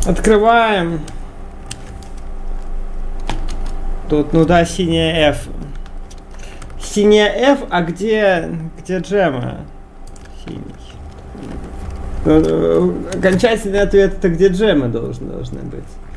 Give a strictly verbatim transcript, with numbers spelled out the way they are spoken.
Открываем. Тут, ну да, синяя F. Синяя F, а где, где джема? Синий. Ну, окончательный ответ это где джемы должны, должны быть.